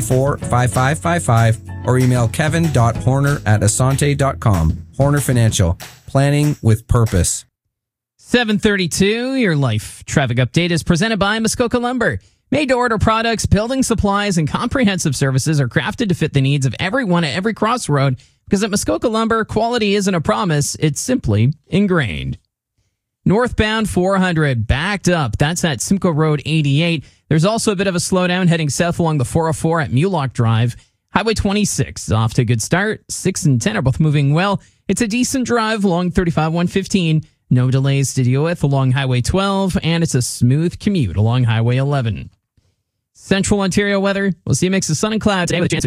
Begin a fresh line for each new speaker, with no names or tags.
45555 or email kevin.horner@asante.com. Horner Financial. Planning with purpose.
7:32, your life traffic update is presented by Muskoka Lumber. Made-to-order products, building supplies, and comprehensive services are crafted to fit the needs of everyone at every crossroad, because at Muskoka Lumber, quality isn't a promise, it's simply ingrained. Northbound 400, backed up. That's at Simcoe Road 88. There's also a bit of a slowdown heading south along the 404 at Mulock Drive. Highway 26 is off to a good start. 6 and 10 are both moving well. It's a decent drive along 35-115. No delays to deal with along Highway 12, and it's a smooth commute along Highway 11. Central Ontario weather. We'll see a mix of sun and clouds today with a chance of